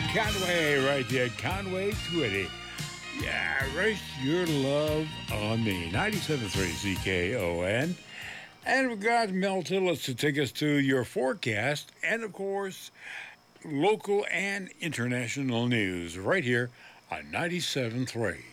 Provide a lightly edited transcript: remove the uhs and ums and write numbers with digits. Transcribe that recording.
Conway right there. Conway Twitty. Yeah, rest your love on me. 97.3 CKON. And we've got Mel Tillis to take us to your forecast and, of course, local and international news right here on 97.3.